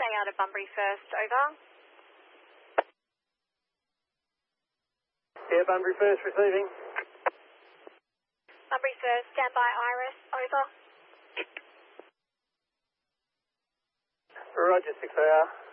staying out of Bunbury First, over. Yeah, Bunbury First receiving. Bunbury First, standby Iris, over. Roger, 6AR.